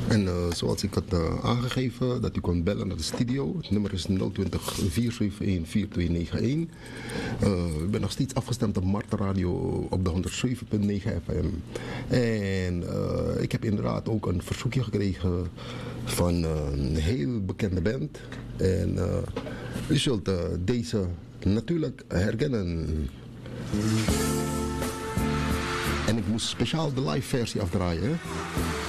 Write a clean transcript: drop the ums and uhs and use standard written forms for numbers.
En zoals ik had aangegeven, dat u kon bellen naar de studio. Het nummer is 020 471 4291. Ik ben nog steeds afgestemd op Marta Radio op de 107.9 FM. En ik heb inderdaad ook een verzoekje gekregen van een heel bekende band. En u zult deze natuurlijk herkennen. En ik moest speciaal de live versie afdraaien. Hè?